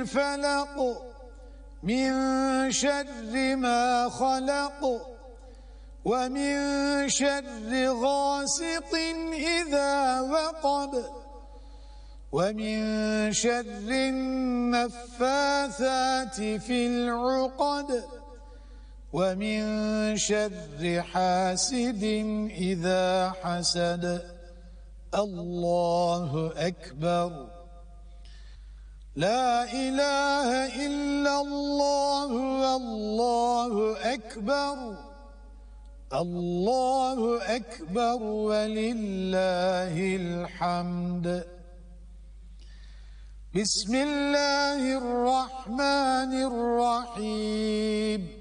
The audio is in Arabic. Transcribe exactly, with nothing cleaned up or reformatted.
الفلق من شر ما خلق ومن شر غاسق إذا وقب ومن شر النفاثات في العقد ومن شر حاسد إذا حسد. الله أكبر. لا إله إلا الله والله أكبر. الله أكبر ولله الحمد. بسم الله الرحمن الرحيم.